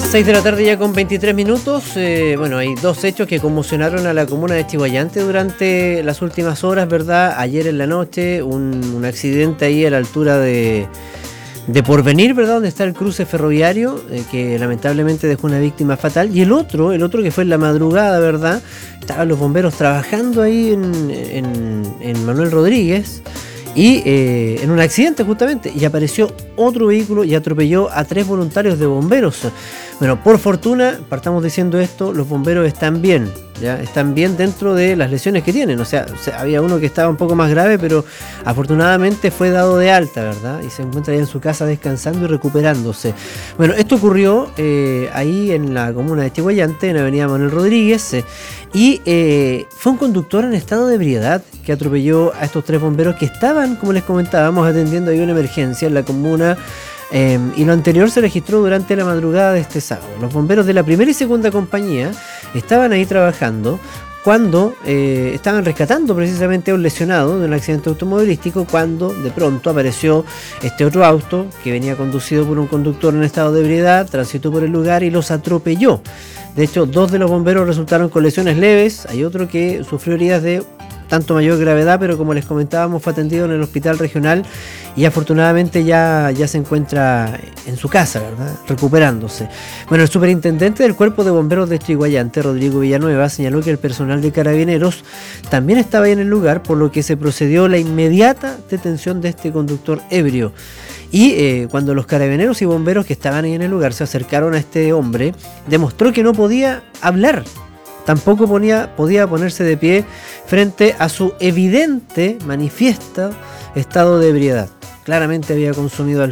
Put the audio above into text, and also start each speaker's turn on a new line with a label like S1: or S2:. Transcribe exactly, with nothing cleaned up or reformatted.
S1: seis de la tarde ya con veintitrés minutos. Eh, bueno, hay dos hechos que conmocionaron a la comuna de Chiguayante durante las últimas horas, ¿verdad? Ayer en la noche, un, un accidente ahí a la altura de, de Porvenir, ¿verdad? Donde está el cruce ferroviario, eh, que lamentablemente dejó una víctima fatal. Y el otro, el otro que fue en la madrugada, ¿verdad? Estaban los bomberos trabajando ahí en, en, en Manuel Rodríguez. Y eh, en un accidente justamente, y apareció otro vehículo y atropelló a tres voluntarios de bomberos. Bueno, por fortuna, partamos diciendo esto, los bomberos están bien, ya están bien dentro de las lesiones que tienen. O sea, había uno que estaba un poco más grave, pero afortunadamente fue dado de alta, ¿verdad? Y se encuentra ahí en su casa descansando y recuperándose. Bueno, esto ocurrió eh, ahí en la comuna de Chiguayante, en la avenida Manuel Rodríguez, eh, y eh, fue un conductor en estado de ebriedad que atropelló a estos tres bomberos que estaban, como les comentábamos, atendiendo ahí una emergencia en la comuna. Eh, y lo anterior se registró durante la madrugada de este sábado. Los bomberos de la primera y segunda compañía estaban ahí trabajando cuando eh, estaban rescatando precisamente a un lesionado de un accidente automovilístico, cuando de pronto apareció este otro auto que venía conducido por un conductor en estado de ebriedad, transitó por el lugar y los atropelló. De hecho, dos de los bomberos resultaron con lesiones leves, hay otro que sufrió heridas de tanto mayor gravedad, pero como les comentábamos fue atendido en el hospital regional y afortunadamente ya, ya se encuentra en su casa, ¿verdad? Recuperándose. Bueno, el superintendente del Cuerpo de Bomberos de Chiguayante, Rodrigo Villanueva, señaló que el personal de Carabineros también estaba ahí en el lugar, por lo que se procedió a la inmediata detención de este conductor ebrio. Y eh, cuando los carabineros y bomberos que estaban ahí en el lugar se acercaron a este hombre, demostró que no podía hablar. Tampoco ponía, podía ponerse de pie frente a su evidente, manifiesta estado de ebriedad. Claramente había consumido alcohol.